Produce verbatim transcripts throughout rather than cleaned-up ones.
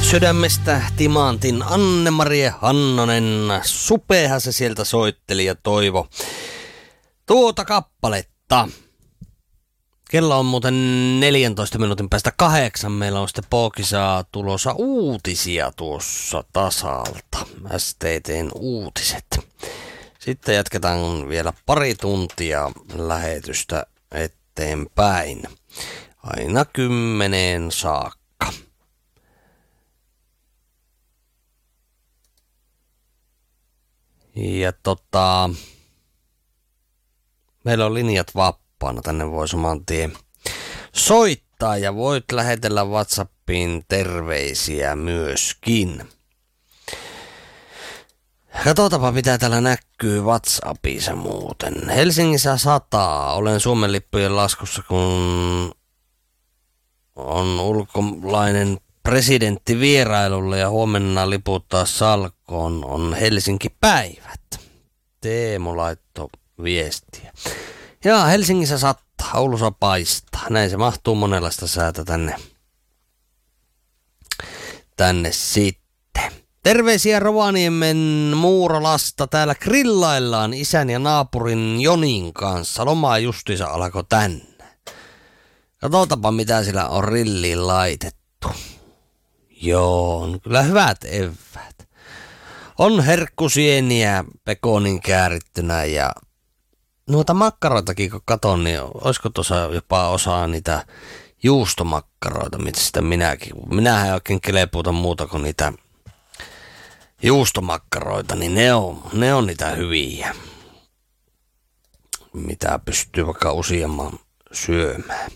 Sydämestä timantin Anne-Marie Hannonen. Supeahan se sieltä soitteli ja toivo tuota kappaletta. Kello on muuten neljäntoista minuutin päästä kahdeksan. Meillä on sitten Pookisaa tulossa uutisia tuossa tasalta. S T T:n uutiset. Sitten jatketaan vielä pari tuntia lähetystä eteenpäin. Aina kymmeneen saakka. Ja tota, meillä on linjat vapaana, tänne voi saman tien soittaa ja voit lähetellä WhatsAppiin terveisiä myöskin. Katsotaanpa mitä täällä näkyy WhatsAppissa muuten. Helsingissä sataa, olen Suomen lippujen laskussa kun on ulkolainen presidentti vierailulle ja huomenna liputtaa salkoon on Helsinki-päivät. Teemu laittoi viestiä. Ja Helsingissä sattaa, Oulussa paistaa. Näin se mahtuu monenlaista säätä tänne, tänne sitten. Terveisiä Rovaniemen Muurolasta. Täällä grillaillaan isän ja naapurin Jonin kanssa. Lomaa justiinsa alkoi tänne. Katsotaanpa mitä sillä on rilliin laitettu. Joo, on kyllä hyvät evät. On herkkusieniä pekonin käärittynä ja noita makkaroitakin kun katon, niin olisiko tuossa jopa osaa niitä juustomakkaroita, mitä sitä minäkin. Minähän en oikein kelepuuta muuta kuin niitä juustomakkaroita, niin ne on, ne on niitä hyviä, mitä pystyy vaikka useamman syömään.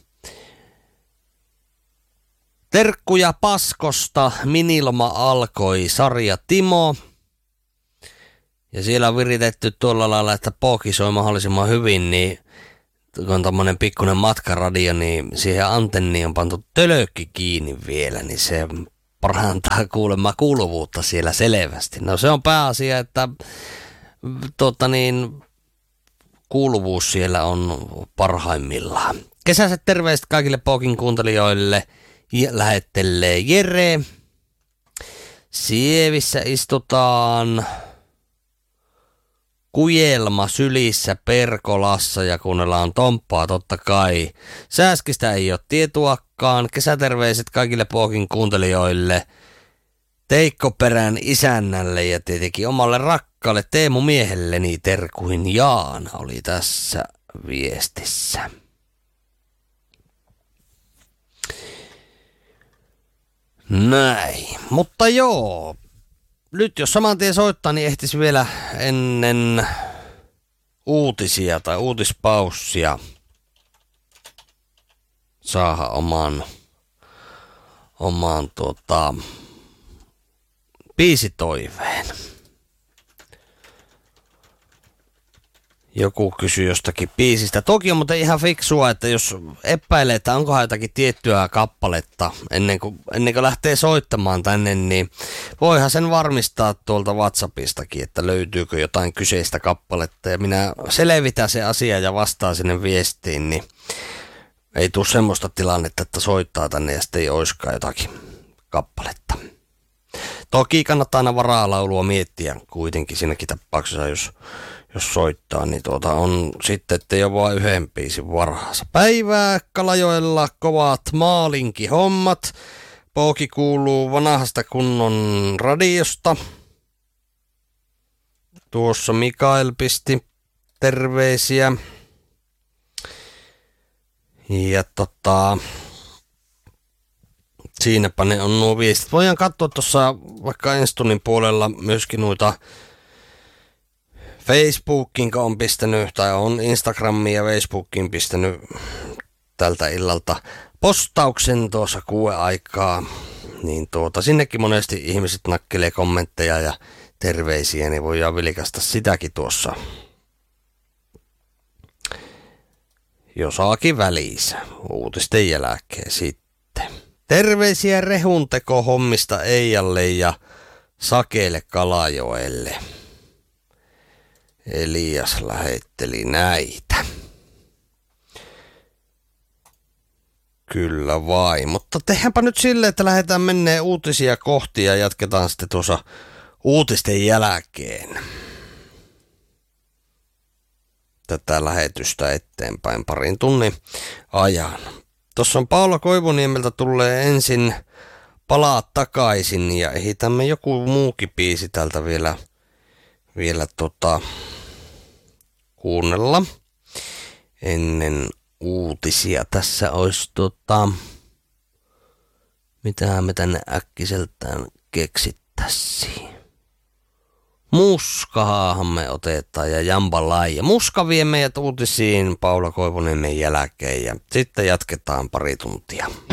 Terkkuja Paskosta, miniloma alkoi, Sarja Timo. Ja siellä on viritetty tuolla lailla, että Pooki soi mahdollisimman hyvin, niin kun on tommonen pikkuinen matkaradio, niin siihen antenniin on pantu tölökki kiinni vielä, niin se parantaa kuulemma kuuluvuutta siellä selvästi. No se on pääasia, että tota niin, kuuluvuus siellä on parhaimmillaan. Kesäiset terveiset kaikille Pookin kuuntelijoille. Lähettelee Jere. Sievissä istutaan Kujelma sylissä Perkolassa ja kuunnellaan Tomppaa totta kai. Sääskistä ei ole tietoakaan. Kesäterveiset kaikille Pookin kuuntelijoille. Teikko Perän isännälle ja tietenkin omalle rakkaalle Teemu miehelleni terkuin Jaana oli tässä viestissä. Näin, mutta joo, nyt jos saman tien soittaa, niin ehtisi vielä ennen uutisia tai uutispaussia saada oman, oman tuota, biisitoiveen. Joku kysyy jostakin biisistä. Toki on muuten ihan fiksua, että jos epäilee, että onkohan jotakin tiettyä kappaletta ennen kuin, ennen kuin lähtee soittamaan tänne, niin voihan sen varmistaa tuolta WhatsAppistakin, että löytyykö jotain kyseistä kappaletta. Ja minä selvitän se asia ja vastaan sinne viestiin, niin ei tule semmoista tilannetta, että soittaa tänne ja sitten ei oiskaan jotakin kappaletta. Toki kannattaa aina varalaulua miettiä kuitenkin siinäkin tapauksessa, jos Jos soittaa, niin tuota on sitten, että ei ole vain yhden biisin varhaansa. Päivää Kalajoella kovat maalinkihommat. Pooki kuuluu vanhasta kunnon radiosta. Tuossa Mikael pisti terveisiä. Ja tota, siinäpä ne on nuo viestit. Voidaan katsoa tuossa vaikka Enstunin puolella myöskin noita Facebookin on pistänyt, tai on Instagramiin ja Facebookiin pistänyt tältä illalta postauksen tuossa kuuden aikaa, niin tuota, sinnekin monesti ihmiset nakkelee kommentteja ja terveisiä, niin voidaan vilkasta sitäkin tuossa jossakin välissä uutisten jälkeen sitten. Terveisiä rehunteko hommista Eijalle ja Sakeelle Kalajoelle. Elias lähetteli näitä. Kyllä vain, mutta tehdäänpä nyt silleen, että lähdetään menneen uutisia kohti ja jatketaan sitten tuossa uutisten jälkeen tätä lähetystä eteenpäin parin tunnin ajan. Tuossa on Paula Koivuniemeltä tulee ensin Palaa takaisin ja ehitämme joku muukin biisi tältä vielä, vielä tota, kuunnella ennen uutisia. Tässä olisi tota, mitä me tänne äkkiseltään keksittäisiin. Muskaahan me otetaan ja jambalai. Ja Muska vie meidät uutisiin Paula Koivuniemen jälkeen ja sitten jatketaan pari tuntia.